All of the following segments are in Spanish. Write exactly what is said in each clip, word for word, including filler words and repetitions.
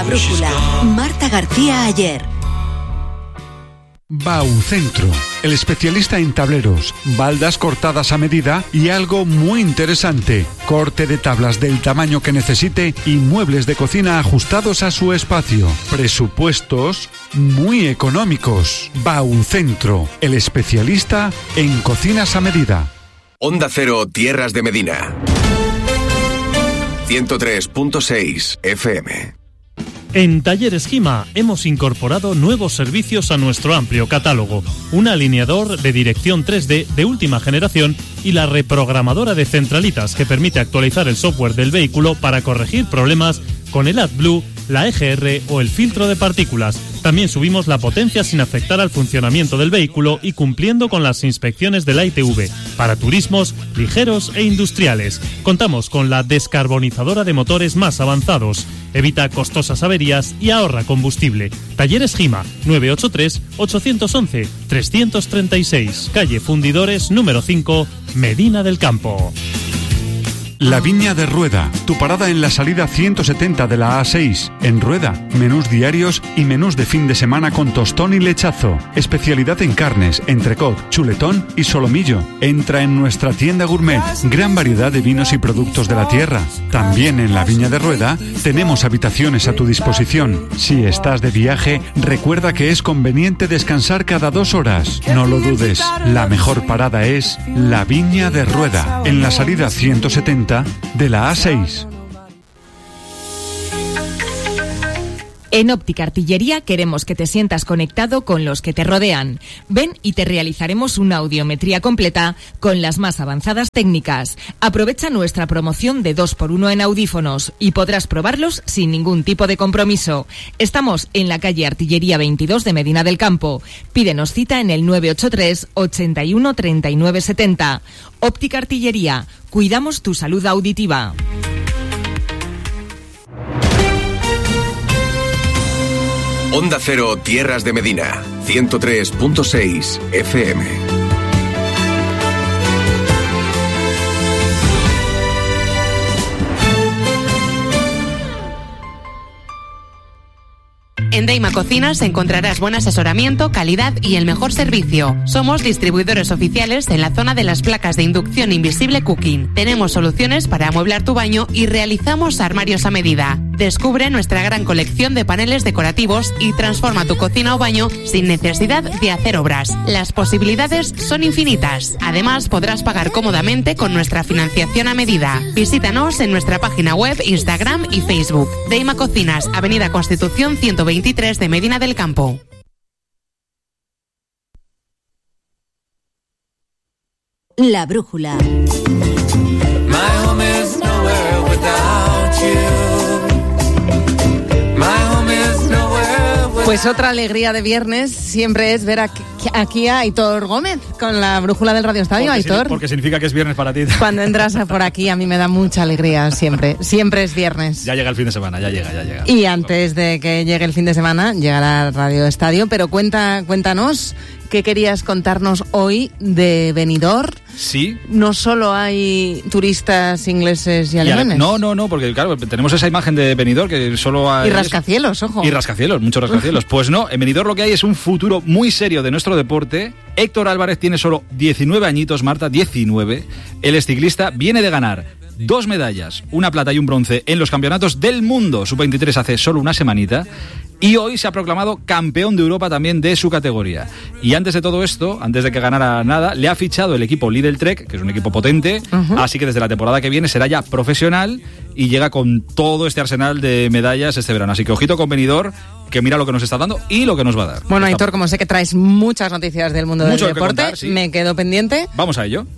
La brújula. Marta García Ayer. Baucentro, el especialista en tableros, baldas cortadas a medida y algo muy interesante, corte de tablas del tamaño que necesite y muebles de cocina ajustados a su espacio. Presupuestos muy económicos. Baucentro, el especialista en cocinas a medida. Onda Cero, Tierras de Medina. ciento tres punto seis F M. En Talleres Gima hemos incorporado nuevos servicios a nuestro amplio catálogo. Un alineador de dirección tres D de última generación y la reprogramadora de centralitas que permite actualizar el software del vehículo para corregir problemas con el AdBlue, la E G R o el filtro de partículas. También subimos la potencia sin afectar al funcionamiento del vehículo y cumpliendo con las inspecciones de la I T V para turismos ligeros e industriales. Contamos con la descarbonizadora de motores más avanzados. Evita costosas averías y ahorra combustible. Talleres Gima, nueve ocho tres, ocho uno uno, tres tres seis. Calle Fundidores, número cinco, Medina del Campo. La Viña de Rueda, tu parada en la salida ciento setenta de la A seis. En Rueda, menús diarios y menús de fin de semana con tostón y lechazo. Especialidad en carnes, entrecot, chuletón y solomillo. Entra en nuestra tienda gourmet. Gran variedad de vinos y productos de la tierra. También en la Viña de Rueda tenemos habitaciones a tu disposición. Si estás de viaje, recuerda que es conveniente descansar cada dos horas. No lo dudes, la mejor parada es la Viña de Rueda, en la salida ciento setenta de la A seis. En Óptica Artillería queremos que te sientas conectado con los que te rodean. Ven y te realizaremos una audiometría completa con las más avanzadas técnicas. Aprovecha nuestra promoción de dos por uno en audífonos y podrás probarlos sin ningún tipo de compromiso. Estamos en la calle Artillería veintidós de Medina del Campo. Pídenos cita en el nueve ocho tres, ochenta y uno, treinta y nueve setenta. Óptica Artillería. Cuidamos tu salud auditiva. Onda Cero, Tierras de Medina, ciento tres punto seis F M. En Deima Cocinas encontrarás buen asesoramiento, calidad y el mejor servicio. Somos distribuidores oficiales en la zona de las placas de inducción invisible Cooking. Tenemos soluciones para amueblar tu baño y realizamos armarios a medida. Descubre nuestra gran colección de paneles decorativos y transforma tu cocina o baño sin necesidad de hacer obras. Las posibilidades son infinitas. Además, podrás pagar cómodamente con nuestra financiación a medida. Visítanos en nuestra página web, Instagram y Facebook. Deima Cocinas, Avenida Constitución ciento veintitrés de Medina del Campo. La brújula. Pues otra alegría de viernes siempre es ver aquí, aquí a Aitor Gómez con la brújula del Radio Estadio. Porque Aitor. Porque significa que es viernes para ti. Cuando entras por aquí a mí me da mucha alegría siempre. Siempre es viernes. Ya llega el fin de semana, ya llega, ya llega. Y antes de que llegue el fin de semana llegará Radio Estadio. Pero cuenta, cuéntanos qué querías contarnos hoy de Benidorm. Sí. No solo hay turistas ingleses y alemanes. Y ale- no, no, no, porque claro, tenemos esa imagen de Benidorm que solo hay... Y rascacielos, ojo. Y rascacielos, muchos rascacielos. Pues no, en Benidorm lo que hay es un futuro muy serio de nuestro deporte. Héctor Álvarez tiene solo diecinueve añitos, Marta, diecinueve. Él es ciclista, viene de ganar dos medallas, una plata y un bronce en los campeonatos del mundo sub veintitrés hace solo una semanita. Y hoy se ha proclamado campeón de Europa también de su categoría. Y antes de todo esto, antes de que ganara nada, le ha fichado el equipo Lidl Trek, que es un equipo potente, uh-huh. Así que desde la temporada que viene será ya profesional y llega con todo este arsenal de medallas este verano. Así que ojito con Benidorm, que mira lo que nos está dando y lo que nos va a dar. Bueno, Aitor, como sé que traes muchas noticias del mundo Mucho del deporte, contar, sí. Me quedo pendiente. Vamos a ello.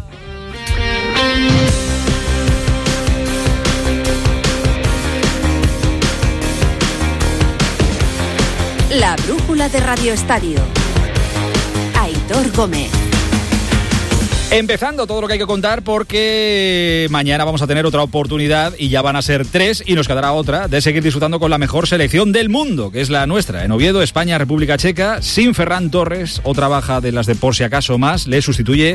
La brújula de Radio Estadio. Aitor Gómez. Empezando todo lo que hay que contar porque mañana vamos a tener otra oportunidad y ya van a ser tres y nos quedará otra de seguir disfrutando con la mejor selección del mundo, que es la nuestra. En Oviedo, España, República Checa, sin Ferran Torres, otra baja de las de por si acaso más, le sustituye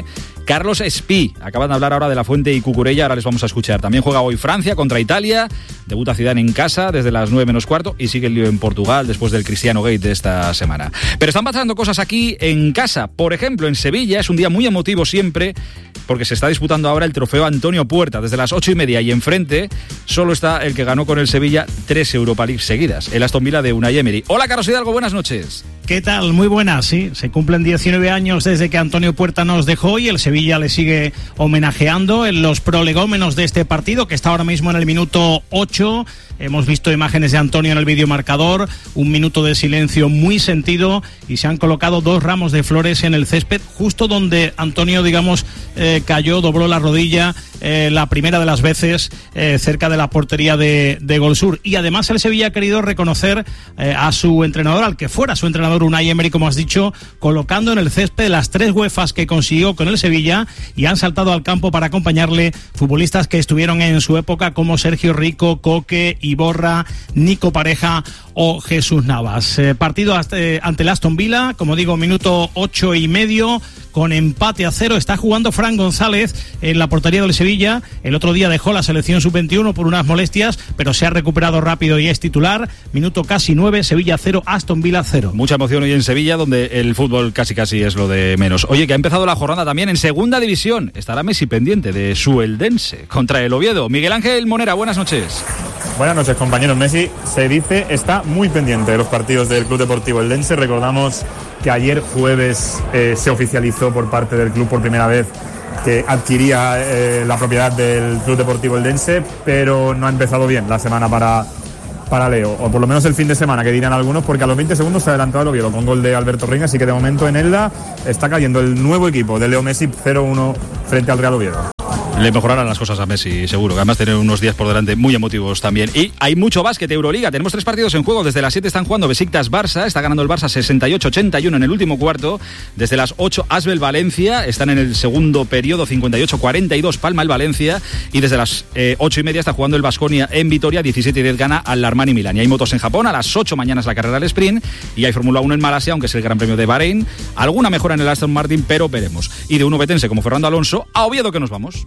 Carlos Espí. Acaban de hablar ahora de La Fuente y Cucurella, ahora les vamos a escuchar. También juega hoy Francia contra Italia, debuta Zidane en casa desde las nueve menos cuarto y sigue el lío en Portugal después del Cristiano Gate de esta semana. Pero están pasando cosas aquí en casa. Por ejemplo, en Sevilla es un día muy emotivo siempre porque se está disputando ahora el trofeo Antonio Puerta desde las ocho y media y enfrente solo está el que ganó con el Sevilla tres Europa League seguidas, el Aston Villa de Unai Emery. Hola, Carlos Hidalgo, buenas noches. ¿Qué tal? Muy buenas, sí. Se cumplen diecinueve años desde que Antonio Puerta nos dejó y el Sevilla le sigue homenajeando en los prolegómenos de este partido, que está ahora mismo en el minuto ocho. Hemos visto imágenes de Antonio en el videomarcador, un minuto de silencio muy sentido y se han colocado dos ramos de flores en el césped, justo donde Antonio, digamos, eh, cayó, dobló la rodilla eh, la primera de las veces eh, cerca de la portería de, de Gol Sur. Y además el Sevilla ha querido reconocer eh, a su entrenador, al que fuera su entrenador Unai Emery, como has dicho, colocando en el césped las tres UEFAs que consiguió con el Sevilla, y han saltado al campo para acompañarle futbolistas que estuvieron en su época como Sergio Rico, Coque, Iborra, Nico Pareja o Jesús Navas. Eh, partido hasta, eh, ante el Aston Villa, como digo, minuto ocho y medio, con empate a cero. Está jugando Fran González en la portería del Sevilla. El otro día dejó la selección sub veintiuno por unas molestias, pero se ha recuperado rápido y es titular. Minuto casi nueve, Sevilla cero, Aston Villa cero. Mucha emoción hoy en Sevilla, donde el fútbol casi casi es lo de menos. Oye, que ha empezado la jornada también en segunda división. Estará Messi pendiente de su Eldense contra el Oviedo. Miguel Ángel Monera, buenas noches. Buenas noches, compañeros. Messi, se dice, está muy pendiente de los partidos del Club Deportivo Eldense. Recordamos que ayer jueves eh, se oficializó por parte del club por primera vez que adquiría eh, la propiedad del Club Deportivo Eldense, pero no ha empezado bien la semana para, para Leo, o por lo menos el fin de semana, que dirán algunos, porque a los veinte segundos se ha adelantado el Oviedo con gol de Alberto Reina, así que de momento en Elda está cayendo el nuevo equipo de Leo Messi cero uno frente al Real Oviedo. Le mejorarán las cosas a Messi, seguro, que además tener unos días por delante muy emotivos también. Y hay mucho básquet, Euroliga, tenemos tres partidos en juego. Desde las siete están jugando Besiktas-Barça, está ganando el Barça sesenta y ocho a ochenta y uno en el último cuarto. Desde las ocho, Asbel-Valencia, están en el segundo periodo, cincuenta y ocho a cuarenta y dos, palma el Valencia. Y desde las eh, ocho y media está jugando el Baskonia en Vitoria, diecisiete a diez gana al Armani Milán. Y hay motos en Japón, a las ocho mañana es la carrera del sprint, y hay Fórmula uno en Malasia, aunque es el Gran Premio de Bahrein. Alguna mejora en el Aston Martin, pero veremos. Y de un obetense como Fernando Alonso, a Oviedo que nos vamos.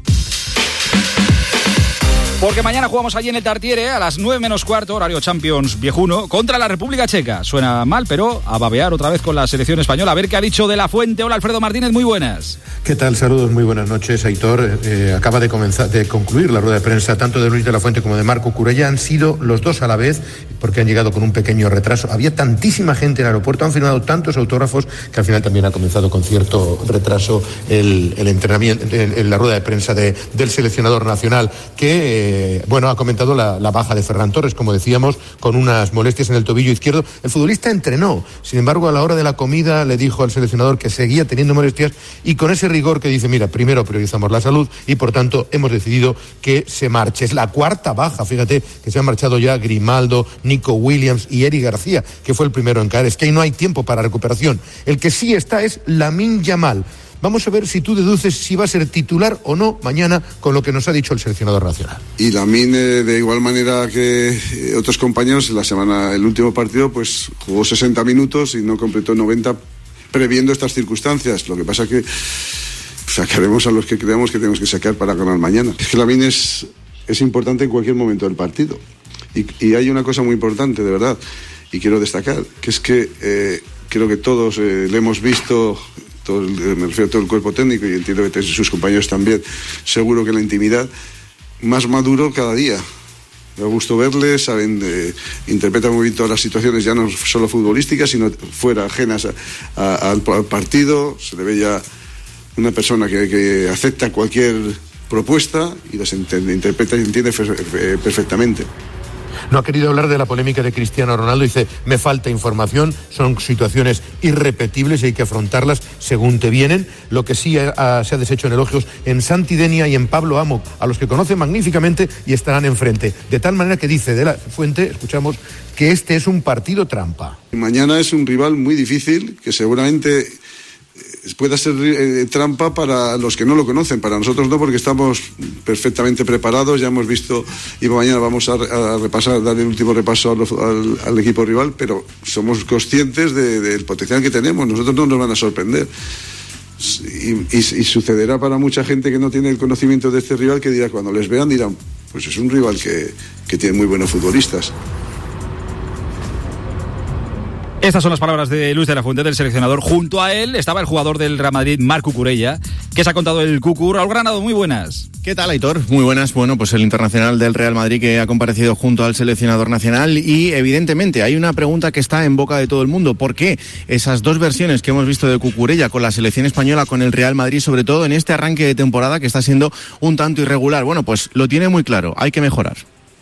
Porque mañana jugamos allí en el Tartiere a las nueve menos cuarto, horario Champions viejuno, contra la República Checa. Suena mal, pero a babear otra vez con la selección española. A ver qué ha dicho De La Fuente. Hola, Alfredo Martínez, muy buenas. ¿Qué tal? Saludos, muy buenas noches, Aitor. Eh, acaba de comenzar, de concluir la rueda de prensa tanto de Luis De La Fuente como de Marco Curella. Han sido los dos a la vez, porque han llegado con un pequeño retraso. Había tantísima gente en el aeropuerto, han firmado tantos autógrafos que al final también ha comenzado con cierto retraso el, el entrenamiento, el, el, la rueda de prensa de, del seleccionador nacional, que eh, bueno, ha comentado la, la baja de Ferran Torres, como decíamos, con unas molestias en el tobillo izquierdo. El futbolista entrenó, sin embargo, a la hora de la comida le dijo al seleccionador que seguía teniendo molestias, y con ese rigor que dice, mira, primero priorizamos la salud y por tanto hemos decidido que se marche. Es la cuarta baja, fíjate, que se han marchado ya Grimaldo, Nico Williams y Eric García, que fue el primero en caer. Es que ahí no hay tiempo para recuperación. El que sí está es Lamine Yamal. Vamos a ver si tú deduces si va a ser titular o no mañana con lo que nos ha dicho el seleccionador nacional. Y Lamine, de igual manera que otros compañeros, la semana, el último partido, pues jugó sesenta minutos y no completó noventa, previendo estas circunstancias. Lo que pasa que sacaremos a los que creamos que tenemos que sacar para ganar mañana. Es que Lamine es, es importante en cualquier momento del partido. Y, y hay una cosa muy importante, de verdad, y quiero destacar, que es que eh, creo que todos eh, le hemos visto... Todo el, me refiero a todo el cuerpo técnico y entiendo que sus compañeros también, seguro que en la intimidad, más maduro cada día. Me gusta verles, saben, eh, interpretan muy bien todas las situaciones, ya no solo futbolísticas, sino fuera, ajenas a, a, al, al partido. Se le ve ya una persona que, que acepta cualquier propuesta y las entiende, interpreta y entiende perfectamente. No ha querido hablar de la polémica de Cristiano Ronaldo. Dice, me falta información, son situaciones irrepetibles y hay que afrontarlas según te vienen. Lo que sí ha, se ha deshecho en elogios en Santi Denia y en Pablo Amo, a los que conoce magníficamente y estarán enfrente. De tal manera que dice De La Fuente, escuchamos, que este es un partido trampa. Mañana es un rival muy difícil, que seguramente pueda ser eh, trampa para los que no lo conocen, para nosotros no, porque estamos perfectamente preparados, ya hemos visto, y mañana vamos a, a repasar, dar el último repaso al, al, al equipo rival, pero somos conscientes de, del potencial que tenemos, nosotros no nos van a sorprender. Y, y, y sucederá para mucha gente que no tiene el conocimiento de este rival, que dirá, cuando les vean dirán, pues es un rival que, que tiene muy buenos futbolistas. Estas son las palabras de Luis de la Fuente, del seleccionador. Junto a él estaba el jugador del Real Madrid, Marc Cucurella, que se ha contado el Cucur. Raúl Granado, muy buenas. ¿Qué tal, Aitor? Muy buenas. Bueno, pues el internacional del Real Madrid que ha comparecido junto al seleccionador nacional y, evidentemente, hay una pregunta que está en boca de todo el mundo. ¿Por qué esas dos versiones que hemos visto de Cucurella con la selección española, con el Real Madrid, sobre todo en este arranque de temporada que está siendo un tanto irregular? Bueno, pues lo tiene muy claro. Hay que mejorar.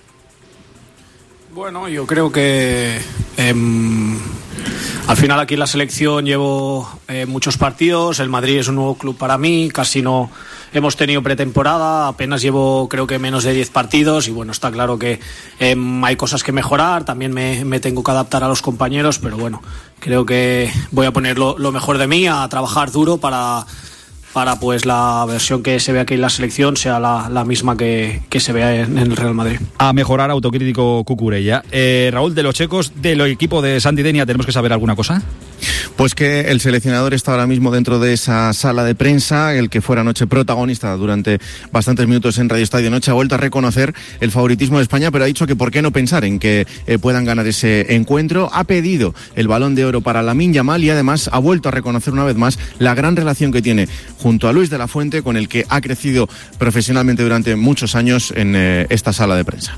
Bueno, yo creo que... Eh, Al final aquí en la selección llevo eh, muchos partidos, el Madrid es un nuevo club para mí, casi no hemos tenido pretemporada, apenas llevo creo que menos de diez partidos y bueno, está claro que eh, hay cosas que mejorar, también me, me tengo que adaptar a los compañeros, pero bueno, creo que voy a poner lo, lo mejor de mí, a trabajar duro para... para pues la versión que se ve aquí en la selección sea la, la misma que, que se vea en, en el Real Madrid. A mejorar, autocrítico Cucurella. Eh, Raúl, de los checos, del equipo de Santi Denia, ¿tenemos que saber alguna cosa? Pues que el seleccionador está ahora mismo dentro de esa sala de prensa, el que fuera anoche protagonista durante bastantes minutos en Radio Estadio Noche, ha vuelto a reconocer el favoritismo de España, pero ha dicho que por qué no pensar en que eh, puedan ganar ese encuentro. Ha pedido el Balón de Oro para Lamine Yamal y además ha vuelto a reconocer una vez más la gran relación que tiene junto a Luis de la Fuente, con el que ha crecido profesionalmente durante muchos años en eh, esta sala de prensa.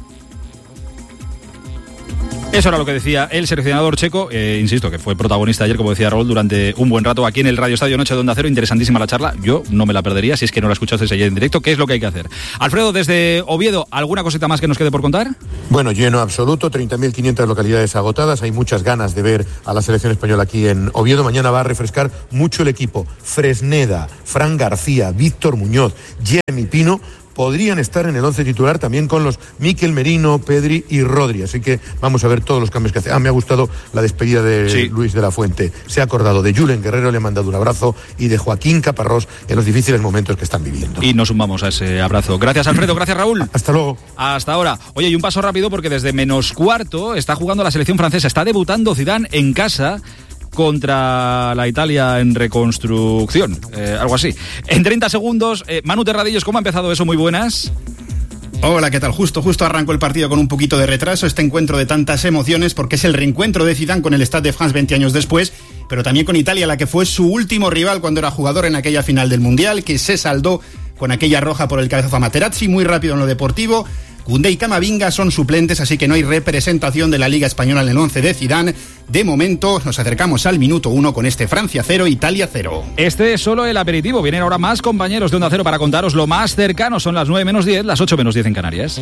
Eso era lo que decía el seleccionador checo, eh, insisto, que fue protagonista ayer, como decía Raúl, durante un buen rato aquí en el Radio Estadio Noche de Onda Cero. Interesantísima la charla, yo no me la perdería si es que no la escuchasteis ayer en directo. ¿Qué es lo que hay que hacer? Alfredo, desde Oviedo, ¿alguna cosita más que nos quede por contar? Bueno, lleno absoluto, treinta mil quinientas localidades agotadas, hay muchas ganas de ver a la selección española aquí en Oviedo. Mañana va a refrescar mucho el equipo. Fresneda, Fran García, Víctor Muñoz, Jeremy Pino podrían estar en el once titular, también con los Mikel Merino, Pedri y Rodri. Así que vamos a ver todos los cambios que hace. Ah, me ha gustado la despedida de sí. Luis de la Fuente. Se ha acordado de Julen Guerrero, le ha mandado un abrazo, y de Joaquín Caparrós en los difíciles momentos que están viviendo. Y nos sumamos a ese abrazo. Gracias, Alfredo. Gracias, Raúl. Hasta luego. Hasta ahora. Oye, y un paso rápido porque desde menos cuarto está jugando la selección francesa. Está debutando Zidane en casa contra la Italia en reconstrucción, eh, algo así. En treinta segundos, eh, Manu Terradillos, ¿cómo ha empezado eso? Muy buenas. Hola, ¿qué tal? Justo, justo arrancó el partido con un poquito de retraso, este encuentro de tantas emociones, porque es el reencuentro de Zidane con el Stade de France veinte años después, pero también con Italia, la que fue su último rival cuando era jugador en aquella final del Mundial, que se saldó con aquella roja por el cabezazo a Materazzi. Muy rápido en lo deportivo. Koundé y Camavinga son suplentes, así que no hay representación de la Liga Española en el once de Zidane. De momento nos acercamos al minuto uno con este Francia cero, Italia cero. Este es solo el aperitivo. Vienen ahora más compañeros de Onda Cero para contaros lo más cercano. Son las nueve menos diez, las ocho menos diez en Canarias.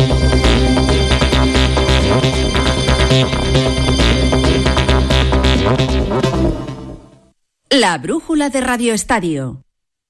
La brújula de Radio Estadio.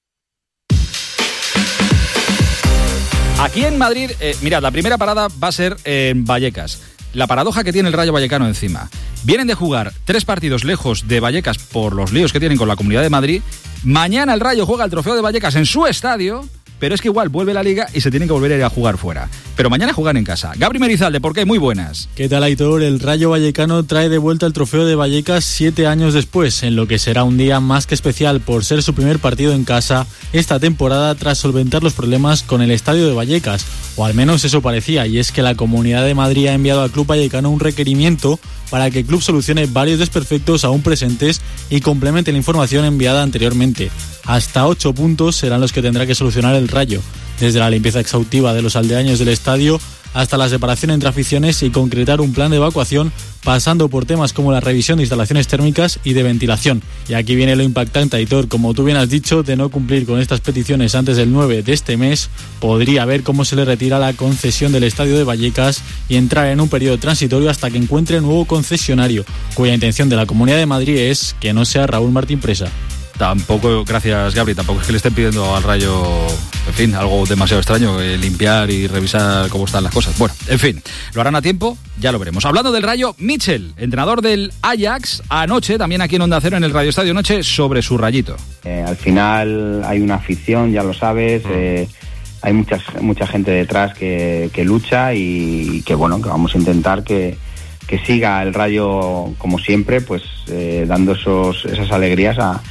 Aquí en Madrid, eh, mirad, la primera parada va a ser en Vallecas. La paradoja que tiene el Rayo Vallecano encima. Vienen de jugar tres partidos lejos de Vallecas por los líos que tienen con la Comunidad de Madrid. Mañana el Rayo juega el Trofeo de Vallecas en su estadio, pero es que igual vuelve la Liga y se tienen que volver a ir a jugar fuera. Pero mañana juegan en casa. Gabri Merizalde, ¿por qué? Muy buenas. ¿Qué tal, Aitor? El Rayo Vallecano trae de vuelta el Trofeo de Vallecas siete años después, en lo que será un día más que especial por ser su primer partido en casa esta temporada tras solventar los problemas con el estadio de Vallecas, o al menos eso parecía, y es que la Comunidad de Madrid ha enviado al Club Vallecano un requerimiento para que el club solucione varios desperfectos aún presentes y complemente la información enviada anteriormente. Hasta ocho puntos serán los que tendrá que solucionar el Rayo, desde la limpieza exhaustiva de los aldeaños del estadio hasta la separación entre aficiones y concretar un plan de evacuación, pasando por temas como la revisión de instalaciones térmicas y de ventilación. Y aquí viene lo impactante, Aitor, como tú bien has dicho, de no cumplir con estas peticiones antes del nueve de este mes, podría ver cómo se le retira la concesión del estadio de Vallecas y entrar en un periodo transitorio hasta que encuentre nuevo concesionario, cuya intención de la Comunidad de Madrid es que no sea Raúl Martín Presa. Tampoco, gracias Gabri, tampoco es que le estén pidiendo al Rayo, en fin, algo demasiado extraño, eh, limpiar y revisar cómo están las cosas. Bueno, en fin, lo harán a tiempo, ya lo veremos. Hablando del Rayo, Mitchell, entrenador del Ajax, anoche, también aquí en Onda Cero, en el Radio Estadio Noche, sobre su Rayito. Eh, al final hay una afición, ya lo sabes, eh, hay mucha, mucha gente detrás que, que lucha y, y que, bueno, que vamos a intentar que, que siga el Rayo, como siempre, pues eh, dando esos, esas alegrías a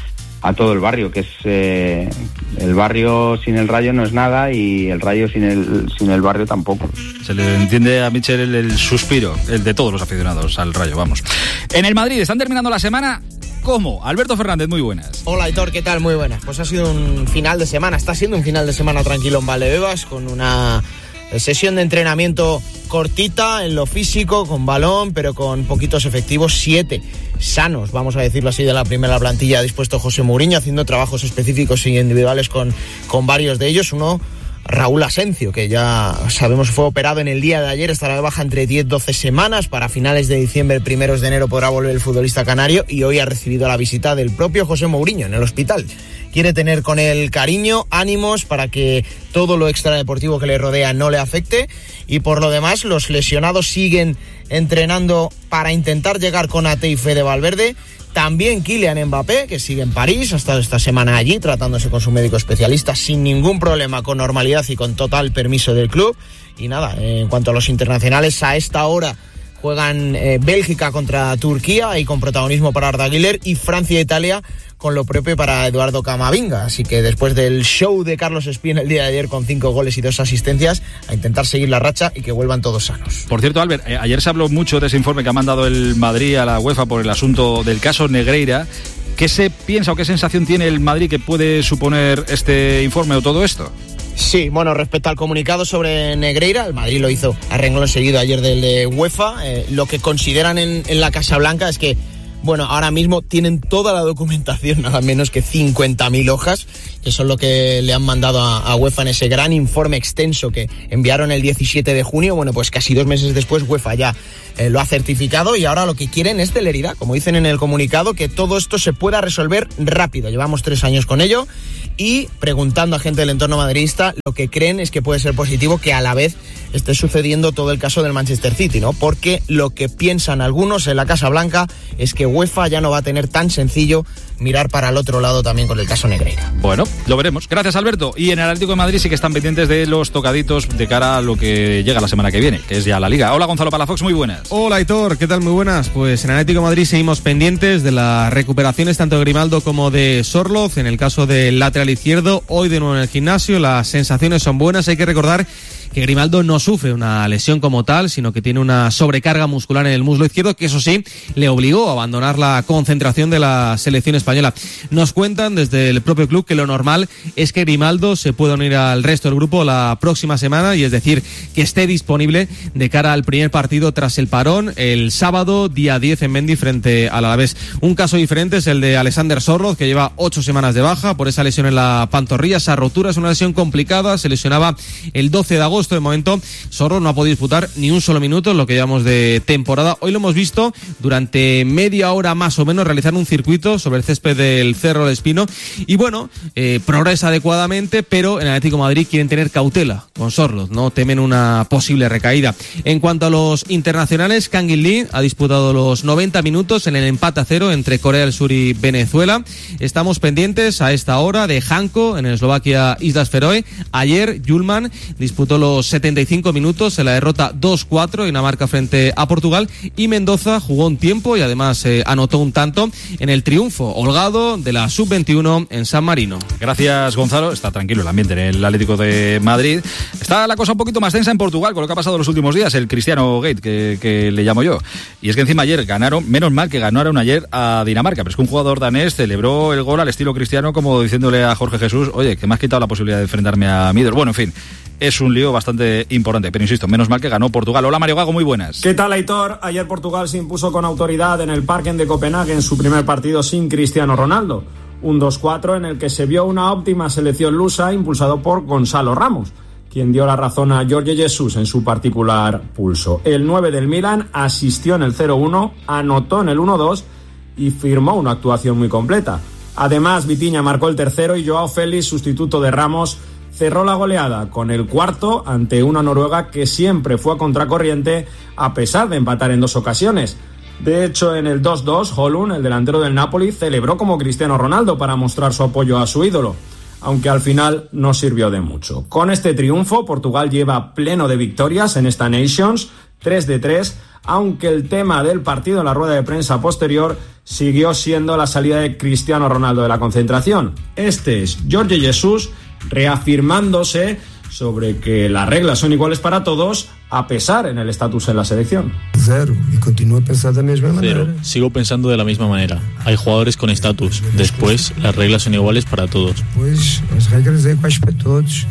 a todo el barrio, que es eh, el barrio sin el Rayo no es nada y el Rayo sin el sin el barrio tampoco. Se le entiende a Michel el, el suspiro, el de todos los aficionados al Rayo, vamos. En el Madrid están terminando la semana. ¿Cómo? Alberto Fernández, muy buenas. Hola, Aitor, ¿qué tal? Muy buenas. Pues ha sido un final de semana, está siendo un final de semana tranquilo en Valdebebas, con una sesión de entrenamiento cortita en lo físico, con balón, pero con poquitos efectivos, siete sanos, vamos a decirlo así, de la primera plantilla ha dispuesto José Mourinho, haciendo trabajos específicos y individuales con, con varios de ellos. Uno, Raúl Asencio, que ya sabemos fue operado en el día de ayer, estará de baja entre diez a doce semanas, para finales de diciembre, primeros de enero podrá volver el futbolista canario, y hoy ha recibido la visita del propio José Mourinho en el hospital. Quiere tener con él cariño, ánimos para que todo lo extradeportivo que le rodea no le afecte, y por lo demás los lesionados siguen entrenando para intentar llegar con Ate y Fede Valverde. También Kylian Mbappé, que sigue en París, ha estado esta semana allí tratándose con su médico especialista sin ningún problema, con normalidad y con total permiso del club. Y nada, en cuanto a los internacionales, a esta hora juegan eh, Bélgica contra Turquía y con protagonismo para Arda Güler, y Francia e Italia con lo propio para Eduardo Camavinga. Así que después del show de Carlos Espín el día de ayer con cinco goles y dos asistencias, a intentar seguir la racha y que vuelvan todos sanos. Por cierto, Albert, eh, ayer se habló mucho de ese informe que ha mandado el Madrid a la UEFA por el asunto del caso Negreira. ¿Qué se piensa o qué sensación tiene el Madrid que puede suponer este informe o todo esto? Sí, bueno, respecto al comunicado sobre Negreira, el Madrid lo hizo a renglón seguido ayer del de UEFA. Eh, lo que consideran en, en la Casa Blanca es que, bueno, ahora mismo tienen toda la documentación, nada menos que cincuenta mil hojas, que son lo que le han mandado a, a UEFA en ese gran informe extenso que enviaron el diecisiete de junio. Bueno, pues casi dos meses después UEFA ya eh, lo ha certificado, y ahora lo que quieren es celeridad, como dicen en el comunicado, que todo esto se pueda resolver rápido. Llevamos tres años con ello, y preguntando a gente del entorno madridista, lo que creen es que puede ser positivo que a la vez esté sucediendo todo el caso del Manchester City, ¿no? Porque lo que piensan algunos en la Casa Blanca es que UEFA ya no va a tener tan sencillo mirar para el otro lado también con el caso Negreira. Bueno, lo veremos. Gracias, Alberto. Y en el Atlético de Madrid sí que están pendientes de los tocaditos de cara a lo que llega la semana que viene, que es ya la Liga. Hola, Gonzalo Palafox, muy buenas. Hola, Aitor, ¿qué tal? Muy buenas. Pues en el Atlético de Madrid seguimos pendientes de las recuperaciones tanto de Grimaldo como de Sorloz. En el caso del lateral izquierdo, hoy de nuevo en el gimnasio, las sensaciones son buenas. Hay que recordar que Grimaldo no sufre una lesión como tal, sino que tiene una sobrecarga muscular en el muslo izquierdo, que eso sí, le obligó a abandonar la concentración de la selección española. Nos cuentan desde el propio club que lo normal es que Grimaldo se pueda unir al resto del grupo la próxima semana, y es decir, que esté disponible de cara al primer partido tras el parón, el sábado, día diez en Mendy, frente al Alavés. Un caso diferente es el de Alexander Sorloz, que lleva ocho semanas de baja por esa lesión en la pantorrilla. Esa rotura es una lesión complicada, se lesionaba el doce de agosto. De momento, Sorloz no ha podido disputar ni un solo minuto en lo que llevamos de temporada. Hoy lo hemos visto durante media hora más o menos realizar un circuito sobre el césped del Cerro del Espino, y bueno, eh, progresa adecuadamente, pero en el Atlético de Madrid quieren tener cautela con Sorloz, no temen una posible recaída. En cuanto a los internacionales, Kangin Lee ha disputado los noventa minutos en el empate a cero entre Corea del Sur y Venezuela. Estamos pendientes a esta hora de Janko en el Eslovaquia Islas Feroe. Ayer Julman disputó los setenta y cinco minutos en la derrota dos cuatro Dinamarca frente a Portugal, y Mendoza jugó un tiempo y además eh, anotó un tanto en el triunfo holgado de la sub veintiuno en San Marino. Gracias, Gonzalo. Está tranquilo el ambiente en el Atlético de Madrid. Está la cosa un poquito más tensa en Portugal con lo que ha pasado los últimos días, el Cristiano Gate, que, que le llamo yo. Y es que encima ayer ganaron, menos mal que ganaron ayer a Dinamarca, pero es que un jugador danés celebró el gol al estilo Cristiano, como diciéndole a Jorge Jesús, oye, que me has quitado la posibilidad de enfrentarme a Middle. Bueno, en fin, es un lío bastante importante, pero insisto, menos mal que ganó Portugal. Hola, Mario Gago, muy buenas. ¿Qué tal, Aitor? Ayer Portugal se impuso con autoridad en el Parken de Copenhague en su primer partido sin Cristiano Ronaldo. Un dos cuatro en el que se vio una óptima selección lusa impulsado por Gonzalo Ramos, quien dio la razón a Jorge Jesus en su particular pulso. El nueve del Milan asistió en el cero uno, anotó en el uno dos y firmó una actuación muy completa. Además, Vitinha marcó el tercero y Joao Félix, sustituto de Ramos, cerró la goleada con el cuarto ante una Noruega que siempre fue a contracorriente a pesar de empatar en dos ocasiones. De hecho, en el dos dos, Holund, el delantero del Napoli, celebró como Cristiano Ronaldo para mostrar su apoyo a su ídolo. aunque al final no sirvió de mucho. Con este triunfo, Portugal lleva pleno de victorias en esta Nations, tres de tres, aunque el tema del partido en la rueda de prensa posterior siguió siendo la salida de Cristiano Ronaldo de la concentración. Este es Jorge Jesus reafirmándose sobre que las reglas son iguales para todos, a pesar en el estatus en la selección. Cero, y continúo pensando de la misma manera. Cero, sigo pensando de la misma manera. Hay jugadores con estatus. Después, las reglas son iguales para todos. Pues las reglas son iguales para todos.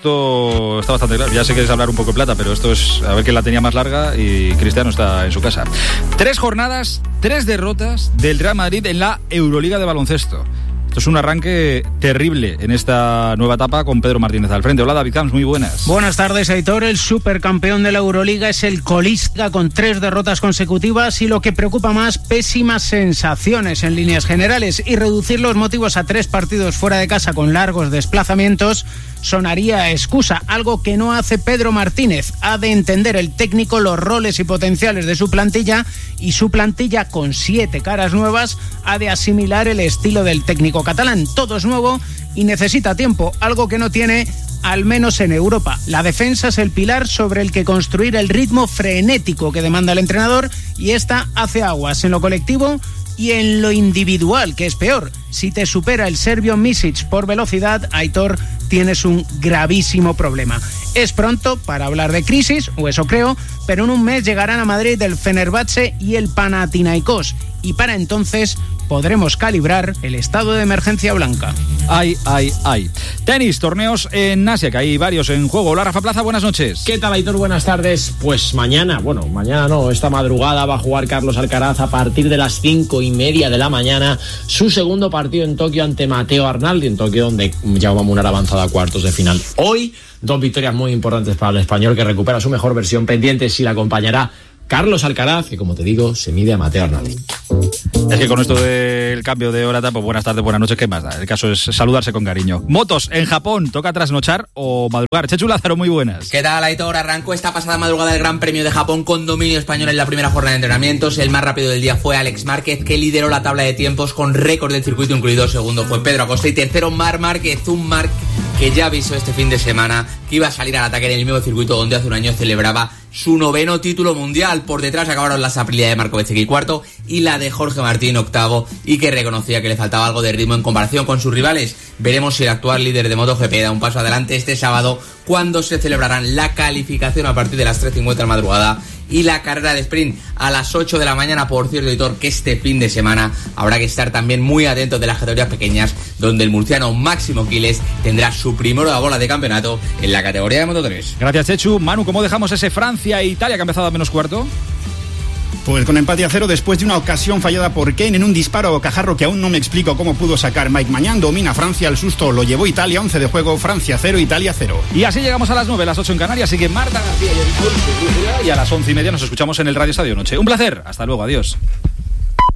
Esto está bastante claro. Ya sé que quieres hablar un poco de plata, pero esto es a ver quién la tenía más larga y Cristiano está en su casa. Tres jornadas, tres derrotas del Real Madrid en la Euroliga de baloncesto. Esto es un arranque terrible en esta nueva etapa con Pedro Martínez al frente. Hola, David Camps, muy buenas. Buenas tardes, Aitor. El supercampeón de la Euroliga es el colista con tres derrotas consecutivas y lo que preocupa más, pésimas sensaciones en líneas generales, y reducir los motivos a tres partidos fuera de casa con largos desplazamientos sonaría excusa, algo que no hace Pedro Martínez. Ha de entender el técnico los roles y potenciales de su plantilla, y su plantilla, con siete caras nuevas, ha de asimilar el estilo del técnico catalán. Todo es nuevo y necesita tiempo, algo que no tiene, al menos en Europa. La defensa es el pilar sobre el que construir el ritmo frenético que demanda el entrenador, y esta hace aguas en lo colectivo y en lo individual, que es peor. Si te supera el serbio Misic por velocidad, Aitor, tienes un gravísimo problema. Es pronto para hablar de crisis, o eso creo, pero en un mes llegarán a Madrid el Fenerbahce y el Panathinaikos, y para entonces podremos calibrar el estado de emergencia blanca. Ay, ay, ay. Tenis, torneos en Asia, que hay varios en juego. Hola, Rafa Plaza, buenas noches. ¿Qué tal, Aitor? Buenas tardes. Pues mañana, bueno, mañana no, esta madrugada va a jugar Carlos Alcaraz a partir de las cinco y media de la mañana su segundo partido en Tokio ante Matteo Arnaldi, en Tokio, donde Jaume Munar ha avanzado a cuartos de final. Hoy, dos victorias muy importantes para el español, que recupera su mejor versión. Pendiente si la acompañará Carlos Alcaraz, que como te digo, se mide a Matteo Arnaldi. Es que con esto del cambio de hora, pues buenas tardes, buenas noches, ¿qué más da? El caso es saludarse con cariño. Motos en Japón, ¿toca trasnochar o madrugar? Chechu Lázaro, muy buenas. ¿Qué tal, Aitor? Arrancó esta pasada madrugada el Gran Premio de Japón con dominio español en la primera jornada de entrenamientos. El más rápido del día fue Alex Márquez, que lideró la tabla de tiempos con récord del circuito incluido. Segundo fue Pedro Acosta y tercero Marc Márquez, un Marc que ya avisó este fin de semana que iba a salir al ataque en el mismo circuito donde hace un año celebraba su noveno título mundial. Por detrás acabaron las Aprilia de Marco Bezzecchi cuarto y la de Jorge Martín octavo, y que reconocía que le faltaba algo de ritmo en comparación con sus rivales. Veremos si el actual líder de MotoGP da un paso adelante este sábado, cuando se celebrarán la calificación a partir de las tres cincuenta de la madrugada y la carrera de sprint a las ocho de la mañana. Por cierto, Editor, que este fin de semana habrá que estar también muy atentos de las categorías pequeñas, donde el murciano Máximo Quiles tendrá su primera bola de campeonato en la categoría de Moto tres. Gracias, Chechu. Manu, ¿cómo dejamos ese Francia e Italia que ha empezado a menos cuarto? Pues con empate a cero después de una ocasión fallada por Kane en un disparo a bocajarro que aún no me explico cómo pudo sacar Mike Mañán. Domina Francia, el susto lo llevó Italia. Once de juego, Francia cero, Italia cero. Y así llegamos a las nueve, las ocho en Canarias. Sigue Marta García y, y a las once y media nos escuchamos en el Radio Estadio Noche. Un placer, hasta luego, adiós.